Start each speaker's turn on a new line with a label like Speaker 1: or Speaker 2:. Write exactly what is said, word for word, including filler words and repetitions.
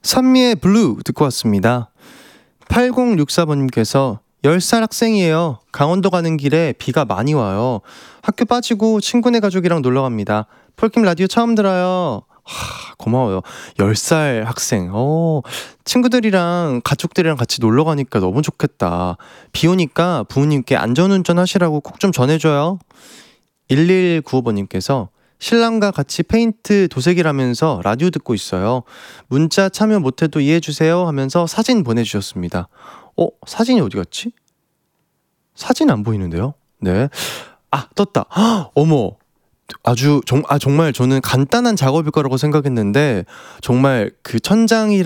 Speaker 1: 선미의 블루 듣고 왔습니다. 팔공육사번님께서 열 살 학생이에요. 강원도 가는 길에 비가 많이 와요. 학교 빠지고 친구네 가족이랑 놀러 갑니다. 폴킴 라디오 처음 들어요. 하, 고마워요. 열 살 학생. 어, 친구들이랑 가족들이랑 같이 놀러 가니까 너무 좋겠다. 비 오니까 부모님께 안전운전 하시라고 꼭 좀 전해줘요. 일일구오번님께서 신랑과 같이 페인트 도색이라면서 라디오 듣고 있어요. 문자 참여 못해도 이해해주세요 하면서 사진 보내주셨습니다. 어? 사진이 어디 갔지? 사진 안 보이는데요? 네. 아, 떴다. 헉, 어머. 아주 정, 아, 정말 저는 간단한 작업일 거라고 생각했는데 정말 그 천장이랑